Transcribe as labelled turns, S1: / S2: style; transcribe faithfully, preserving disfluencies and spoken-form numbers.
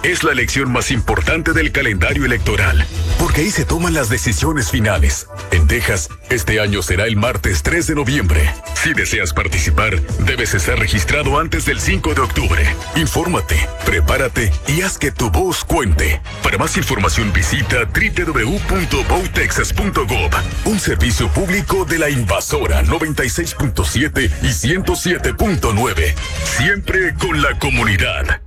S1: es la elección más importante del calendario electoral, porque ahí se toman las decisiones finales. En Texas, este año será el martes tres de noviembre. Si deseas participar, debes estar registrado antes del cinco de octubre. Infórmate, prepárate y haz que tu voz cuente. Para más información visita doble u doble u doble u punto vote texas punto gov, un servicio público de la Invasora noventa y seis punto siete y ciento siete punto nueve. Siempre con la comunidad.